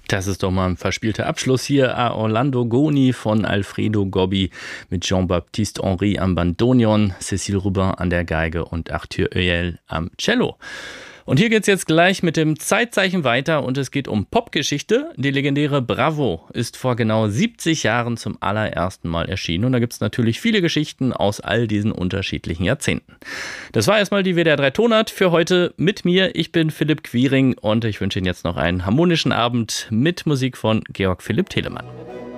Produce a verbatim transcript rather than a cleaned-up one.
Das ist doch mal ein verspielter Abschluss hier. A Orlando Goni von Alfredo Gobbi mit Jean-Baptiste Henry am Bandonion, Cécile Rubin an der Geige und Arthur Heuel am Cello. Und hier geht's jetzt gleich mit dem Zeitzeichen weiter und es geht um Popgeschichte. Die legendäre Bravo ist vor genau siebzig Jahren zum allerersten Mal erschienen und da gibt's natürlich viele Geschichten aus all diesen unterschiedlichen Jahrzehnten. Das war erstmal die W D R drei Tonart für heute mit mir. Ich bin Philipp Quiring und ich wünsche Ihnen jetzt noch einen harmonischen Abend mit Musik von Georg Philipp Telemann.